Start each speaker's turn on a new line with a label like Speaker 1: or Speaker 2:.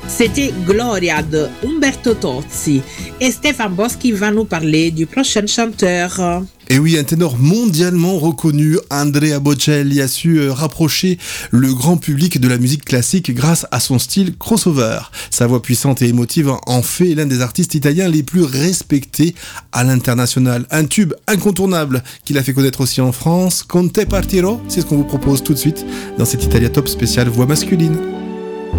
Speaker 1: C'était Gloria de Umberto Tozzi et Stéphane Boschi va nous parler du prochain chanteur.
Speaker 2: Et oui, un ténor mondialement reconnu, Andrea Bocelli, a su rapprocher le grand public de la musique classique grâce à son style crossover. Sa voix puissante et émotive en fait l'un des artistes italiens les plus respectés à l'international. Un tube incontournable qu'il a fait connaître aussi en France. Con te partirò, c'est ce qu'on vous propose tout de suite dans cet Italia Top spécial voix masculine.